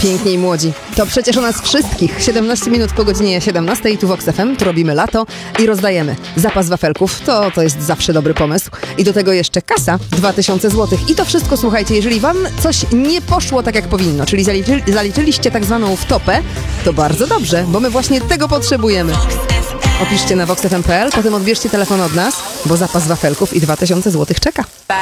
Piękni i młodzi. To przecież o nas wszystkich. 17 minut po godzinie 17 tu Vox FM, tu robimy lato i rozdajemy zapas wafelków. To jest zawsze dobry pomysł. I do tego jeszcze kasa 2000 zł. I to wszystko, słuchajcie, jeżeli wam coś nie poszło tak jak powinno, czyli zaliczyliście tak zwaną wtopę, to bardzo dobrze, bo my właśnie tego potrzebujemy. Opiszcie na voxfm.pl, potem odbierzcie telefon od nas, bo zapas wafelków i 2000 zł czeka.